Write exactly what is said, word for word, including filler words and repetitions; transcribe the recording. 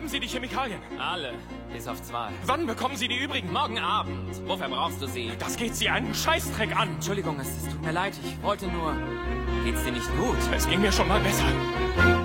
Haben Sie die Chemikalien? Alle, bis auf zwei. Wann bekommen Sie die übrigen? Morgen Abend. Wofür brauchst du sie? Das geht Sie einen Scheißdreck an. Entschuldigung, es, es tut mir leid. Ich wollte nur... Geht's dir nicht gut? Es ging mir schon mal besser.